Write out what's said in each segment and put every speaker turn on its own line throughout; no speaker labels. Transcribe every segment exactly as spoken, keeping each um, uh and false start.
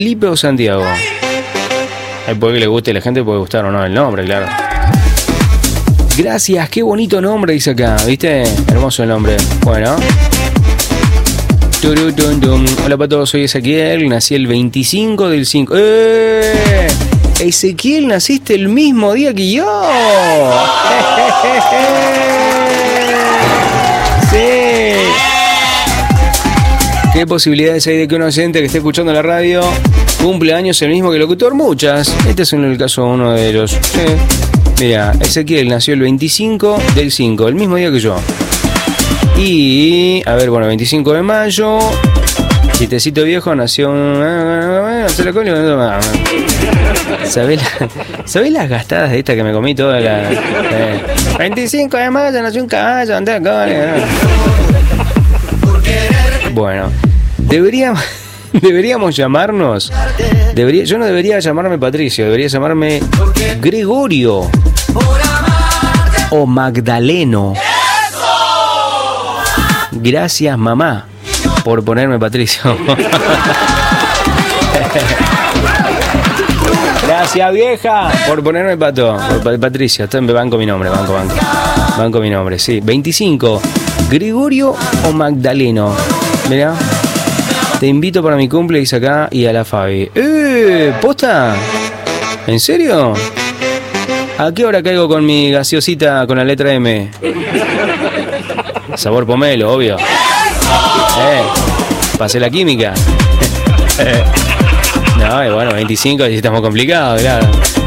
Felipe o Santiago. Ay, puede que le guste a la gente, puede gustar o no el nombre, claro. Gracias, qué bonito nombre dice acá, ¿viste? Hermoso el nombre. Bueno. Hola para todos, soy Ezequiel, nací el veinticinco del cinco. ¡Eh! Ezequiel, naciste el mismo día que yo. Sí. ¿Qué posibilidades hay de que un oyente que esté escuchando la radio cumple años el mismo que el locutor? Muchas. Este es el caso de uno de ellos. Sí. Mira, Ezequiel nació el veinticinco del cinco, el mismo día que yo. Y, a ver, bueno, veinticinco de mayo. Chistecito viejo nació. ¿Sabés, la, ¿Sabés las gastadas de esta que me comí toda la. Eh, veinticinco de mayo nació un caballo. Bueno, deberíamos, deberíamos llamarnos. Debería, yo no debería llamarme Patricio, debería llamarme Gregorio o Magdaleno. Gracias, mamá, por ponerme Patricio. Gracias, vieja, por ponerme Pato. Por Patricia, banco mi nombre, banco, banco. Banco mi nombre, sí. veinticinco, Gregorio o Magdaleno. Mirá. Te invito para mi cumple, dice acá, y a la Fabi. ¡Eh! ¿Posta? ¿En serio? ¿A qué hora caigo con mi gaseosita con la letra M? Sabor pomelo, obvio. Eh, pasé la química. No, y bueno, veinticinco, y estamos complicados, claro.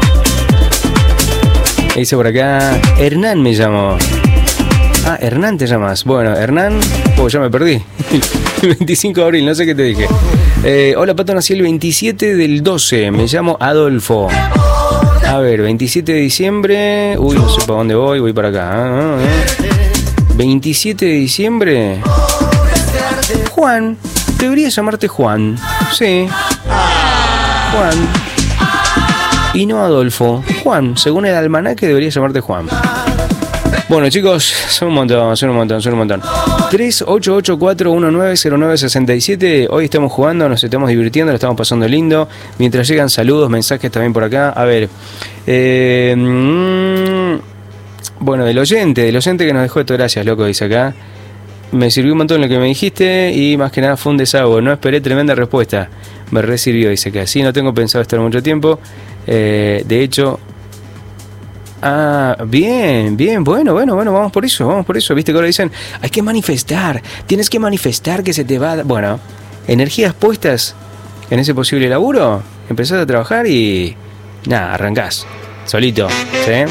Dice por acá, Hernán me llamó. Ah, Hernán te llamas. Bueno, Hernán, oh, ya me perdí. veinticinco de abril, no sé qué te dije. Eh, hola, Pato, nací el veintisiete del doce. Me llamo Adolfo. A ver, veintisiete de diciembre. Uy, no sé para dónde voy, voy para acá. Ah, ah. veintisiete de diciembre. Juan. Debería llamarte Juan. Sí. Juan. Y no Adolfo. Juan. Según el almanaque debería llamarte Juan. Bueno, chicos, son un montón, son un montón, son un montón. tres ocho ocho cuatro uno nueve cero nueve seis siete. Hoy estamos jugando, nos estamos divirtiendo, lo estamos pasando lindo. Mientras llegan saludos, mensajes también por acá. A ver, eh, mmm, bueno, del oyente, del oyente que nos dejó esto, gracias, loco, dice acá. Me sirvió un montón lo que me dijiste y más que nada fue un desahogo. No esperé tremenda respuesta. Me resirvió, dice que así no tengo pensado estar mucho tiempo. Eh, de hecho... Ah, bien, bien, bueno, bueno, bueno, vamos por eso, vamos por eso. Viste que ahora dicen, hay que manifestar, tienes que manifestar que se te va... Bueno, energías puestas en ese posible laburo, empezás a trabajar y... Nada, arrancás, solito, ¿sí?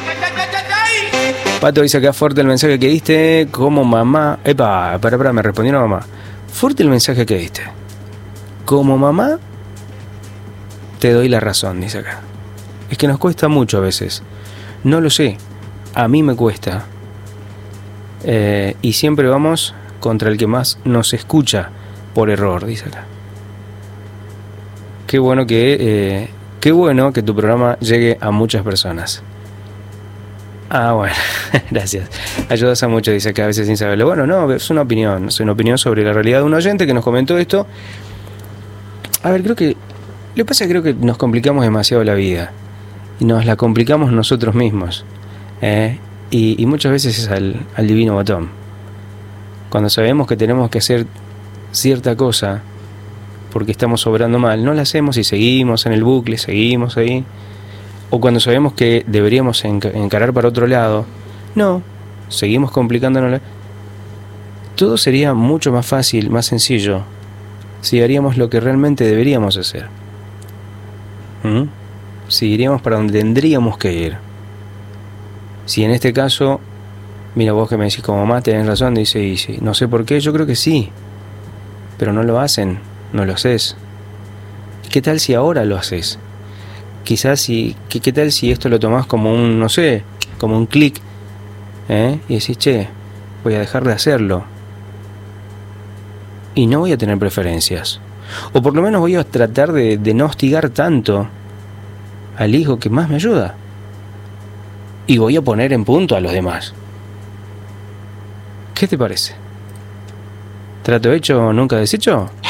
Pato dice acá, fuerte el mensaje que diste, como mamá... Epa, para, para, me respondió una mamá. Fuerte el mensaje que diste. Como mamá, te doy la razón, dice acá. Es que nos cuesta mucho a veces. No lo sé, a mí me cuesta. Eh, y siempre vamos contra el que más nos escucha por error, dice acá. Qué bueno que, eh, qué bueno que tu programa llegue a muchas personas. Ah, bueno, gracias. Ayudas a mucho, dice acá, a veces sin saberlo. Bueno, no, es una opinión, es una opinión sobre la realidad de un oyente que nos comentó esto. A ver, creo que... Lo que pasa es que creo que nos complicamos demasiado la vida. Y nos la complicamos nosotros mismos, ¿eh? y, y muchas veces es al, al divino botón. Cuando sabemos que tenemos que hacer cierta cosa porque estamos obrando mal, no la hacemos y seguimos en el bucle, seguimos ahí. O cuando sabemos que deberíamos encarar para otro lado, no, seguimos complicándonos. Todo sería mucho más fácil, más sencillo, si haríamos lo que realmente deberíamos hacer. ¿Mm? Si iríamos para donde tendríamos que ir. Si en este caso, mira, vos que me decís como mamá, tenés razón, dice, y sí, no sé por qué, yo creo que sí, pero no lo hacen, no lo haces. ¿Qué tal si ahora lo haces? Quizás si, ¿qué, qué tal si esto lo tomás como un, no sé, como un clic, ¿eh? Y decís, che, voy a dejar de hacerlo. Y no voy a tener preferencias. O por lo menos voy a tratar de, de no hostigar tanto al hijo que más me ayuda. Y voy a poner en punto a los demás. ¿Qué te parece? ¿Trato hecho, nunca deshecho?